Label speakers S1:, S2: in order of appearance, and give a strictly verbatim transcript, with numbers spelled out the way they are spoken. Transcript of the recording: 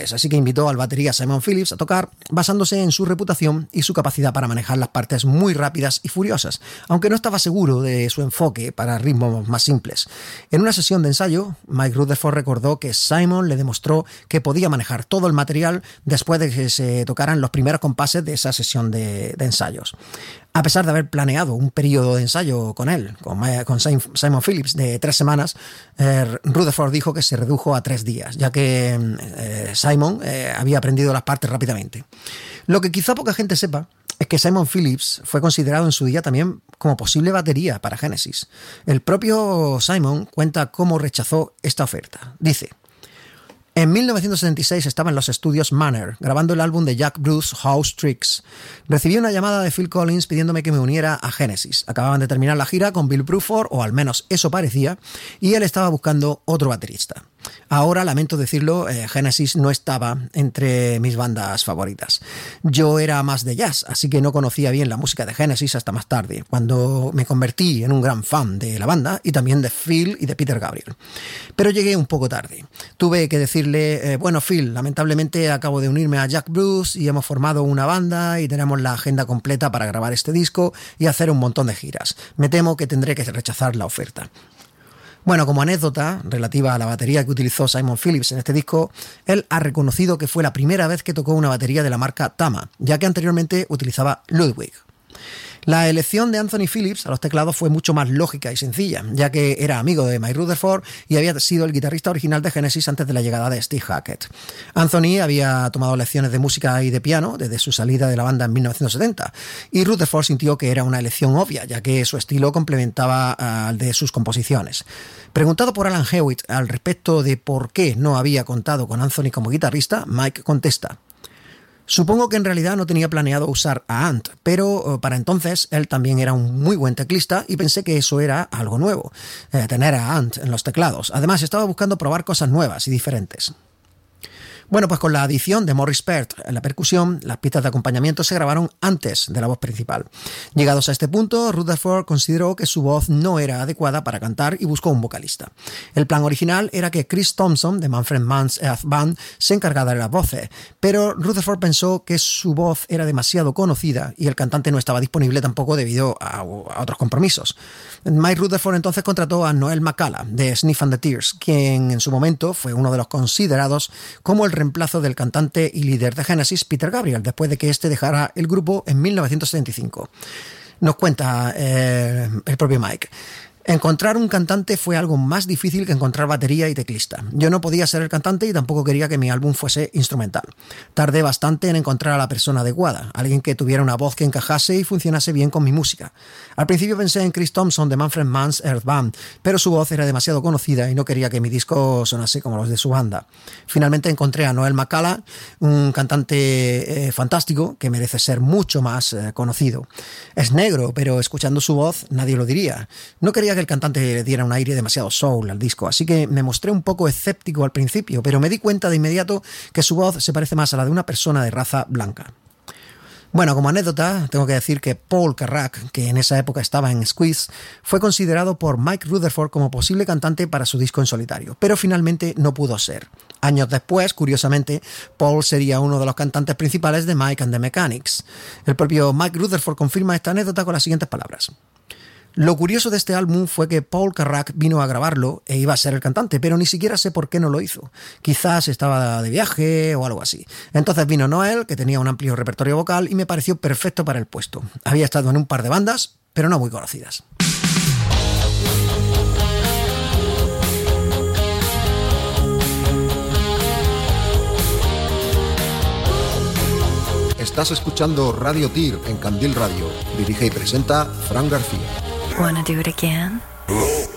S1: musicales, así que invitó al batería Simon Phillips a tocar basándose en su reputación y su capacidad para manejar las partes muy rápidas y furiosas, aunque no estaba seguro de su enfoque para ritmos más simples. En una sesión de ensayo, Mike Rutherford recordó que Simon le demostró que podía manejar todo el material después de que se tocaran los primeros compases de esa sesión de, de ensayos. A pesar de haber planeado un periodo de ensayo con él, con, con Simon Phillips, de tres semanas, eh, Rutherford dijo que se redujo a tres días, ya que eh, Simon eh, había aprendido las partes rápidamente. Lo que quizá poca gente sepa es que Simon Phillips fue considerado en su día también como posible batería para Genesis. El propio Simon cuenta cómo rechazó esta oferta. Dice: en mil novecientos setenta y seis estaba en los estudios Manor, grabando el álbum de Jack Bruce, House Tricks. Recibí una llamada de Phil Collins pidiéndome que me uniera a Genesis. Acababan de terminar la gira con Bill Bruford, o al menos eso parecía, y él estaba buscando otro baterista. Ahora, lamento decirlo, eh, Genesis no estaba entre mis bandas favoritas. Yo era más de jazz, así que no conocía bien la música de Genesis hasta más tarde, cuando me convertí en un gran fan de la banda y también de Phil y de Peter Gabriel. Pero llegué un poco tarde. Tuve que decirle, eh, bueno Phil, lamentablemente acabo de unirme a Jack Bruce y hemos formado una banda y tenemos la agenda completa para grabar este disco y hacer un montón de giras. Me temo que tendré que rechazar la oferta. Bueno, como anécdota relativa a la batería que utilizó Simon Phillips en este disco, él ha reconocido que fue la primera vez que tocó una batería de la marca Tama, ya que anteriormente utilizaba Ludwig. La elección de Anthony Phillips a los teclados fue mucho más lógica y sencilla, ya que era amigo de Mike Rutherford y había sido el guitarrista original de Genesis antes de la llegada de Steve Hackett. Anthony había tomado lecciones de música y de piano desde su salida de la banda en mil novecientos setenta, y Rutherford sintió que era una elección obvia, ya que su estilo complementaba al de sus composiciones. Preguntado por Alan Hewitt al respecto de por qué no había contado con Anthony como guitarrista, Mike contesta: supongo que en realidad no tenía planeado usar a Ant, pero para entonces él también era un muy buen teclista y pensé que eso era algo nuevo, eh, tener a Ant en los teclados. Además, estaba buscando probar cosas nuevas y diferentes. Bueno, pues con la adición de Morris Peart en la percusión, las pistas de acompañamiento se grabaron antes de la voz principal. Llegados a este punto, Rutherford consideró que su voz no era adecuada para cantar y buscó un vocalista. El plan original era que Chris Thompson, de Manfred Mann's Earth Band, se encargara de las voces, pero Rutherford pensó que su voz era demasiado conocida y el cantante no estaba disponible tampoco debido a, a otros compromisos. Mike Rutherford entonces contrató a Noel McCullough, de Sniff and the Tears, quien en su momento fue uno de los considerados como el reemplazo del cantante y líder de Genesis, Peter Gabriel, después de que éste dejara el grupo en mil novecientos setenta y cinco. Nos cuenta eh, el propio Mike: encontrar un cantante fue algo más difícil que encontrar batería y teclista. Yo no podía ser el cantante y tampoco quería que mi álbum fuese instrumental. Tardé bastante en encontrar a la persona adecuada, alguien que tuviera una voz que encajase y funcionase bien con mi música. Al principio pensé en Chris Thompson de Manfred Mann's Earth Band, pero su voz era demasiado conocida y no quería que mi disco sonase como los de su banda. Finalmente encontré a Noel McCullough, un cantante eh, fantástico que merece ser mucho más eh, conocido. Es negro, pero escuchando su voz nadie lo diría. No quería que el cantante le diera un aire demasiado soul al disco, así que me mostré un poco escéptico al principio, pero me di cuenta de inmediato que su voz se parece más a la de una persona de raza blanca. Bueno, como anécdota, tengo que decir que Paul Carrack, que en esa época estaba en Squeeze, fue considerado por Mike Rutherford como posible cantante para su disco en solitario, pero finalmente no pudo ser. Años después, curiosamente, Paul sería uno de los cantantes principales de Mike and the Mechanics. El propio Mike Rutherford confirma esta anécdota con las siguientes palabras: lo curioso de este álbum fue que Paul Carrack vino a grabarlo e iba a ser el cantante, pero ni siquiera sé por qué no lo hizo. Quizás estaba de viaje o algo así. Entonces vino Noel, que tenía un amplio repertorio vocal, y me pareció perfecto para el puesto. Había estado en un par de bandas, pero no muy conocidas.
S2: Estás escuchando Radio Tir en Candil Radio. Dirige y presenta Fran García.
S3: Wanna do it again?